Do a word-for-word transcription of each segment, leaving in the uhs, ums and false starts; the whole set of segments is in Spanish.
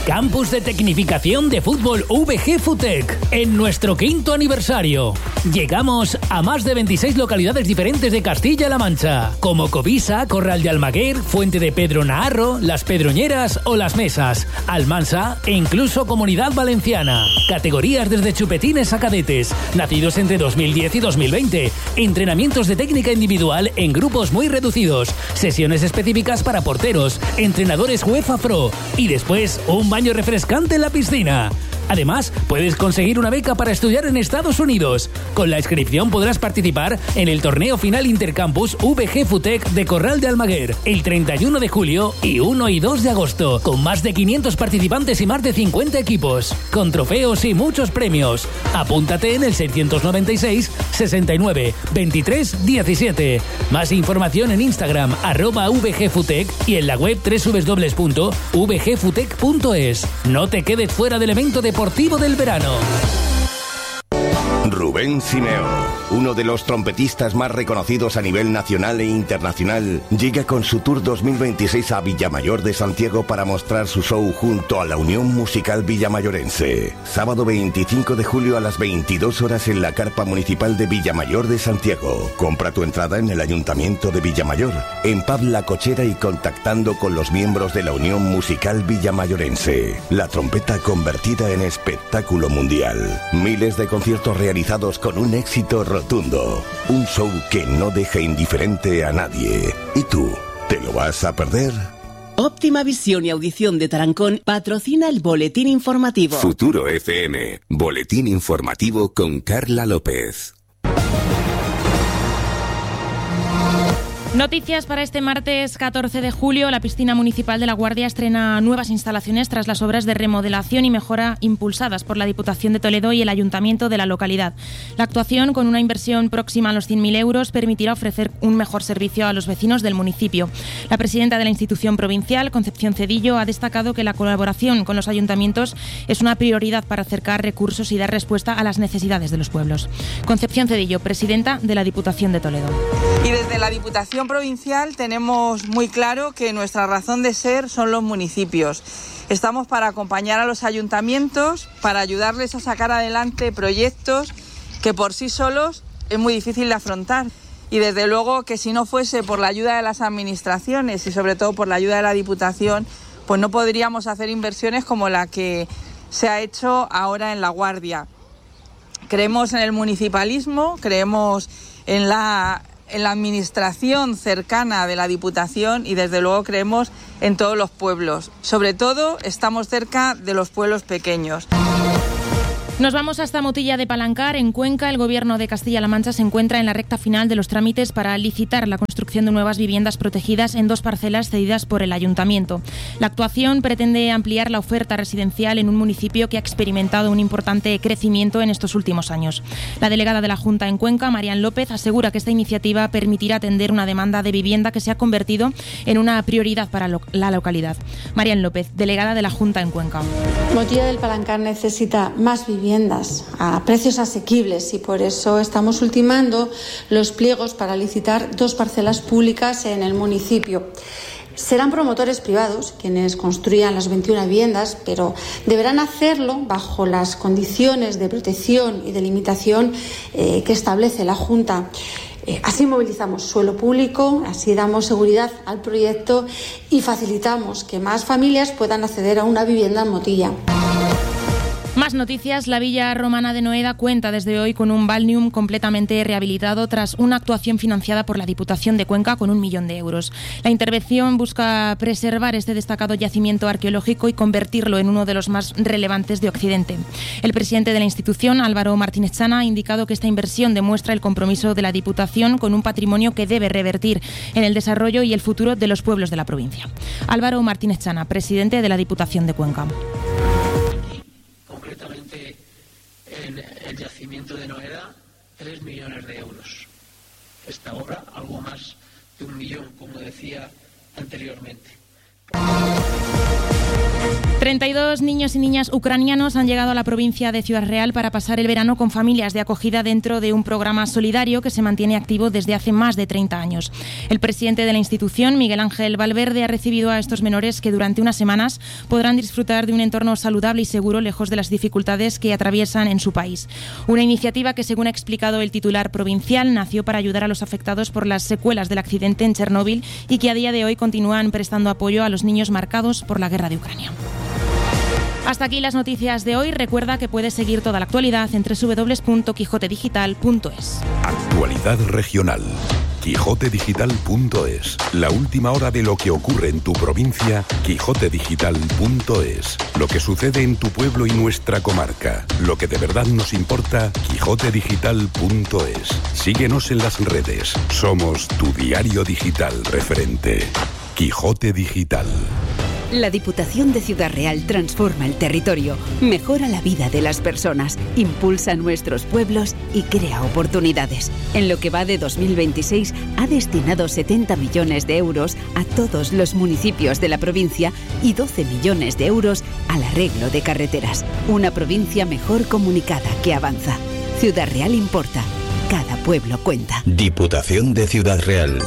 Campus de Tecnificación de Fútbol V G Futec, en nuestro quinto aniversario. Llegamos a más de veintiséis localidades diferentes de Castilla-La Mancha, como Covisa, Corral de Almaguer, Fuente de Pedro Naharro, Las Pedroñeras o Las Mesas, Almansa e incluso Comunidad Valenciana. Categorías desde chupetines a cadetes, nacidos entre dos mil diez y dos mil veinte. Entrenamientos de técnica individual en grupos muy reducidos, sesiones específicas para porteros, entrenadores UEFA Pro y después un baño refrescante en la piscina. Además, puedes conseguir una beca para estudiar en Estados Unidos. Con la inscripción podrás participar en el torneo final Intercampus V G Futec de Corral de Almaguer el treinta y uno de julio y uno y dos de agosto, con más de quinientos participantes y más de cincuenta equipos, con trofeos y muchos premios. Apúntate en el seiscientos noventa y seis, sesenta y nueve, veintitrés, diecisiete. Más información en Instagram, arroba vgfutec y en la web doble u doble u doble u punto v g futec punto es. No te quedes fuera del evento deportivo del verano. Rubén Simeón, uno de los trompetistas más reconocidos a nivel nacional e internacional, llega con su Tour dos mil veintiséis a Villamayor de Santiago para mostrar su show junto a la Unión Musical Villamayorense. Sábado veinticinco de julio a las veintidós horas en la Carpa Municipal de Villamayor de Santiago. Compra tu entrada en el Ayuntamiento de Villamayor, en Pub La Cochera y contactando con los miembros de la Unión Musical Villamayorense. La trompeta convertida en espectáculo mundial. Miles de conciertos realizados con un éxito rotundo. Un show que no deja indiferente a nadie. ¿Y tú, te lo vas a perder? Óptima Visión y Audición de Tarancón patrocina el Boletín Informativo. Futuro F M, Boletín Informativo con Carla López. Noticias para este martes catorce de julio. La piscina municipal de La Guardia estrena nuevas instalaciones tras las obras de remodelación y mejora impulsadas por la Diputación de Toledo y el Ayuntamiento de la localidad. La actuación, con una inversión próxima a los cien mil euros, permitirá ofrecer un mejor servicio a los vecinos del municipio. La presidenta de la institución provincial, Concepción Cedillo, ha destacado que la colaboración con los ayuntamientos es una prioridad para acercar recursos y dar respuesta a las necesidades de los pueblos. Concepción Cedillo, presidenta de la Diputación de Toledo. Y desde la Diputación provincial tenemos muy claro que nuestra razón de ser son los municipios. Estamos para acompañar a los ayuntamientos, para ayudarles a sacar adelante proyectos que por sí solos es muy difícil de afrontar. Y desde luego que si no fuese por la ayuda de las administraciones y sobre todo por la ayuda de la Diputación, pues no podríamos hacer inversiones como la que se ha hecho ahora en La Guardia. Creemos en el municipalismo, creemos en la... en la administración cercana de la Diputación y desde luego creemos en todos los pueblos. Sobre todo estamos cerca de los pueblos pequeños. Nos vamos hasta Motilla de Palancar. En Cuenca, el Gobierno de Castilla-La Mancha se encuentra en la recta final de los trámites para licitar la construcción de nuevas viviendas protegidas en dos parcelas cedidas por el Ayuntamiento. La actuación pretende ampliar la oferta residencial en un municipio que ha experimentado un importante crecimiento en estos últimos años. La delegada de la Junta en Cuenca, Marian López, asegura que esta iniciativa permitirá atender una demanda de vivienda que se ha convertido en una prioridad para lo- la localidad. Marian López, delegada de la Junta en Cuenca. Motilla del Palancar necesita más viviendas a precios asequibles y por eso estamos ultimando los pliegos para licitar dos parcelas públicas en el municipio. Serán promotores privados quienes construyan las veintiuna viviendas, pero deberán hacerlo bajo las condiciones de protección y de limitación eh, que establece la Junta. Eh, así movilizamos suelo público, así damos seguridad al proyecto y facilitamos que más familias puedan acceder a una vivienda en Motilla. Más noticias. La Villa Romana de Noeda cuenta desde hoy con un balneum completamente rehabilitado tras una actuación financiada por la Diputación de Cuenca con un millón de euros. La intervención busca preservar este destacado yacimiento arqueológico y convertirlo en uno de los más relevantes de Occidente. El presidente de la institución, Álvaro Martínez Chana, ha indicado que esta inversión demuestra el compromiso de la Diputación con un patrimonio que debe revertir en el desarrollo y el futuro de los pueblos de la provincia. Álvaro Martínez Chana, presidente de la Diputación de Cuenca. Concretamente en el yacimiento de Noeda, tres millones de euros. Esta obra, algo más de un millón, como decía anteriormente. treinta y dos niños y niñas ucranianos han llegado a la provincia de Ciudad Real para pasar el verano con familias de acogida dentro de un programa solidario que se mantiene activo desde hace más de treinta años. El presidente de la institución, Miguel Ángel Valverde, ha recibido a estos menores que durante unas semanas podrán disfrutar de un entorno saludable y seguro lejos de las dificultades que atraviesan en su país. Una iniciativa que, según ha explicado el titular provincial, nació para ayudar a los afectados por las secuelas del accidente en Chernóbil y que a día de hoy continúan prestando apoyo a los niños marcados por la guerra de Ucrania. Hasta aquí las noticias de hoy. Recuerda que puedes seguir toda la actualidad en doble u doble u doble u punto quijote digital punto es. Actualidad regional. quijote digital punto es. La última hora de lo que ocurre en tu provincia, quijote digital punto es. Lo que sucede en tu pueblo y nuestra comarca. Lo que de verdad nos importa, quijote digital punto es. Síguenos en las redes. Somos tu diario digital referente. Quijote Digital. La Diputación de Ciudad Real transforma el territorio, mejora la vida de las personas, impulsa nuestros pueblos y crea oportunidades. En lo que va de dos mil veintiséis ha destinado setenta millones de euros a todos los municipios de la provincia y doce millones de euros al arreglo de carreteras. Una provincia mejor comunicada que avanza. Ciudad Real importa. Cada pueblo cuenta. Diputación de Ciudad Real.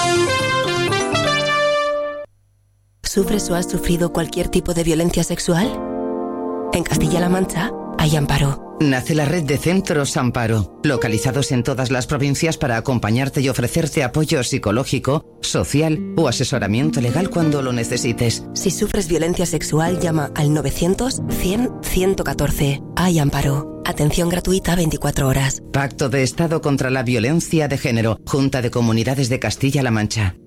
¿Sufres o has sufrido cualquier tipo de violencia sexual? En Castilla-La Mancha hay Amparo. Nace la red de Centros Amparo, localizados en todas las provincias para acompañarte y ofrecerte apoyo psicológico, social o asesoramiento legal cuando lo necesites. Si sufres violencia sexual, llama al novecientos cien ciento catorce. Hay Amparo. Atención gratuita veinticuatro horas. Pacto de Estado contra la Violencia de Género. Junta de Comunidades de Castilla-La Mancha.